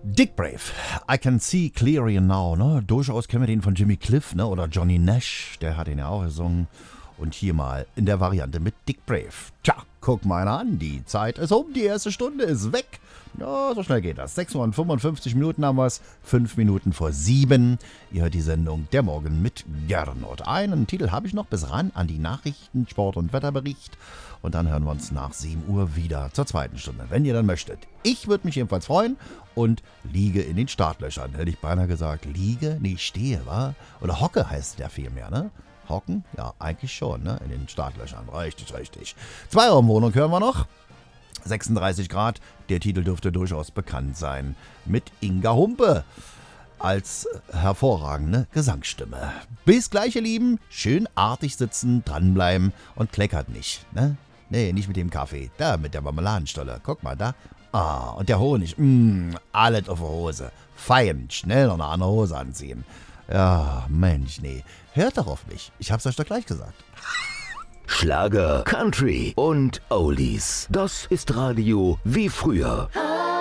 Dick Brave, I Can See Clearly Now, ne? Durchaus kennen wir den von Jimmy Cliff, ne? Oder Johnny Nash, der hat ihn ja auch gesungen. Und hier mal in der Variante mit Dick Brave. Tja, guck mal einer an, die Zeit ist um, die erste Stunde ist weg. Ja, so schnell geht das. 6 Uhr und 55 Minuten haben wir es, 5 Minuten vor 7. Ihr hört die Sendung Der Morgen mit Gernot. Einen Titel habe ich noch bis ran an die Nachrichten, Sport- und Wetterbericht. Und dann hören wir uns nach 7 Uhr wieder zur zweiten Stunde, wenn ihr dann möchtet. Ich würde mich jedenfalls freuen und liege in den Startlöchern. Hätte ich beinahe gesagt, liege? Nee, stehe, wa? Oder hocke heißt der vielmehr, ne? Hocken? Ja, eigentlich schon, ne? In den Startlöchern. Richtig, richtig. Zweiraumwohnung hören wir noch. 36 Grad. Der Titel dürfte durchaus bekannt sein. Mit Inga Humpe als hervorragende Gesangsstimme. Bis gleich, ihr Lieben. Schön artig sitzen, dranbleiben und kleckert nicht, ne? Nee, nicht mit dem Kaffee. Da, mit der Marmeladenstolle. Guck mal, da. Ah, und der Honig. Alles auf der Hose. Fein, schnell noch eine andere Hose anziehen. Ja, Mensch, nee. Hört doch auf mich. Ich hab's euch doch gleich gesagt. Schlager, Country und Oldies. Das ist Radio wie früher.